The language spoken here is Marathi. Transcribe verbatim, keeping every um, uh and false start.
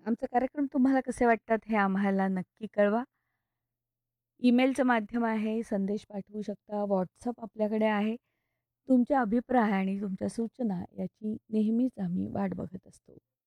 आमचे कार्यक्रम तुम्हाला कसे वाटतात हे आम्हाला नक्की कळवा. ईमेलचं माध्यम आहे, संदेश पाठवू शकता, WhatsApp आपल्याकडे आहे. तुमचे अभिप्राय आणि तुमच्या सूचना याची नेहमीच आम्ही वाट बघत असतो.